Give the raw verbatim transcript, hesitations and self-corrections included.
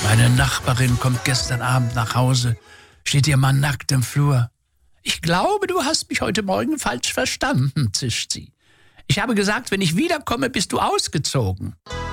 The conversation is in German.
Meine Nachbarin kommt gestern Abend nach Hause, steht ihr Mann nackt im Flur. »Ich glaube, du hast mich heute Morgen falsch verstanden«, zischt sie. »Ich habe gesagt, wenn ich wiederkomme, bist du ausgezogen.«